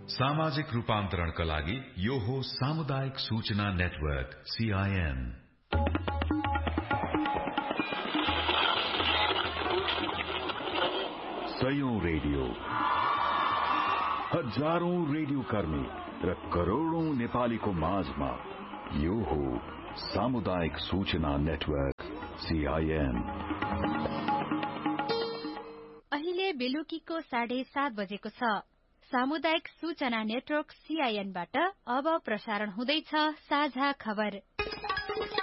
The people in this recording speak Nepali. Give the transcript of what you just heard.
सामाजिक रूपान्तरणका लागि यो हो सामुदायिक सूचना नेटवर्क CIN। सयौं रेडियो, हजारौं रेडियो कर्मी र करोड़ौं नेपालीको माझमा यो हो सामुदायिक सूचना नेटवर्क CIN। अहिले बेलुकीको 7:30 बजेको छ। सामुदायिक सूचना नेटवर्क CIN बाट अब प्रसारण हुँदैछ साझा खबर।